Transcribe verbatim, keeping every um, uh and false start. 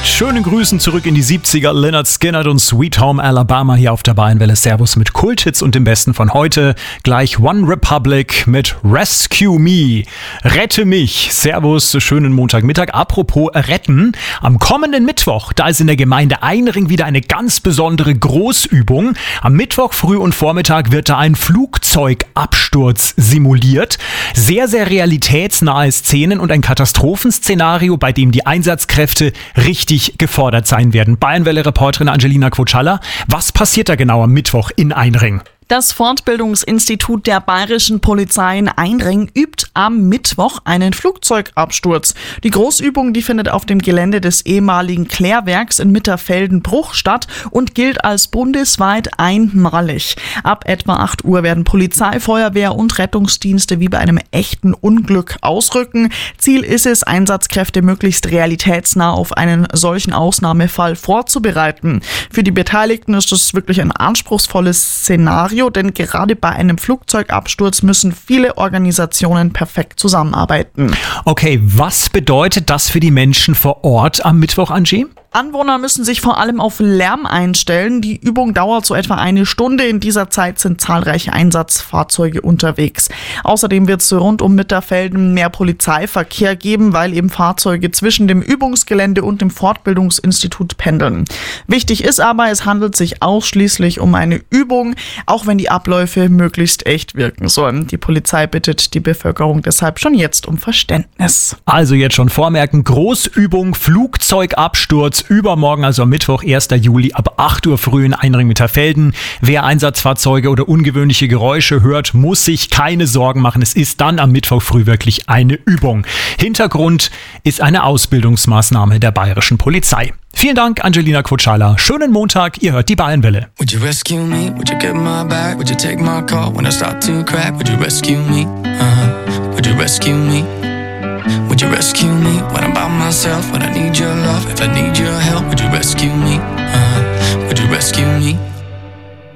schönen Grüßen zurück in die siebziger. Lynyrd Skynyrd und Sweet Home Alabama hier auf der Bayernwelle. Servus mit Kulthits und dem Besten von heute. Gleich One Republic mit Rescue Me. Rette mich. Servus, schönen Montagmittag. Apropos retten. Am kommenden Mittwoch, da ist in der Gemeinde Einring wieder eine ganz besondere Großübung. Am Mittwoch früh und Vormittag wird da ein Flugzeugabsturz simuliert. Sehr, sehr realitätsnahe Szenen und ein Katastrophenszenario, bei dem die Einsatzkräfte richtig gefordert sein werden. Bayernwelle-Reporterin Angelina Quotschalla, was passiert da genau am Mittwoch in Einring? Das Fortbildungsinstitut der Bayerischen Polizei in Einring übt am Mittwoch einen Flugzeugabsturz. Die Großübung, die findet auf dem Gelände des ehemaligen Klärwerks in Mitterfelden-Bruch statt und gilt als bundesweit einmalig. Ab etwa acht Uhr werden Polizei, Feuerwehr und Rettungsdienste wie bei einem echten Unglück ausrücken. Ziel ist es, Einsatzkräfte möglichst realitätsnah auf einen solchen Ausnahmefall vorzubereiten. Für die Beteiligten ist das wirklich ein anspruchsvolles Szenario, denn gerade bei einem Flugzeugabsturz müssen viele Organisationen perfekt zusammenarbeiten. Okay, was bedeutet das für die Menschen vor Ort am Mittwoch, Angie? Anwohner müssen sich vor allem auf Lärm einstellen. Die Übung dauert so etwa eine Stunde. In dieser Zeit sind zahlreiche Einsatzfahrzeuge unterwegs. Außerdem wird es rund um Mitterfelden mehr Polizeiverkehr geben, weil eben Fahrzeuge zwischen dem Übungsgelände und dem Fortbildungsinstitut pendeln. Wichtig ist aber, es handelt sich ausschließlich um eine Übung, auch wenn die Abläufe möglichst echt wirken sollen. Die Polizei bittet die Bevölkerung deshalb schon jetzt um Verständnis. Also jetzt schon vormerken, Großübung, Flugzeugabsturz, übermorgen, also am Mittwoch, erster Juli, ab acht Uhr früh in Einring-Mitterfelden. Wer Einsatzfahrzeuge oder ungewöhnliche Geräusche hört, muss sich keine Sorgen machen. Es ist dann am Mittwoch früh wirklich eine Übung. Hintergrund ist eine Ausbildungsmaßnahme der Bayerischen Polizei. Vielen Dank, Angelina Quotschalla. Schönen Montag, ihr hört die Bayernwelle. Would you rescue me? Would you get my back? Would you take my call when I start to crack? Would you rescue me? Uh-huh. Would you rescue me? Would you rescue me when I'm by myself? When I need your love, if I need your help, would you rescue me? Uh, would you rescue me?